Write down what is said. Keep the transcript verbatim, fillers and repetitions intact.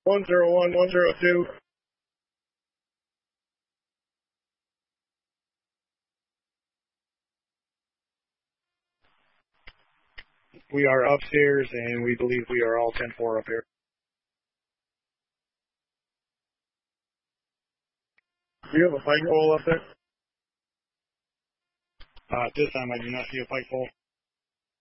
one zero one, one zero two. We are upstairs, and we believe we are all ten four up here. Do you have a pike pole up there? Uh, at this time, I do not see a pike pole.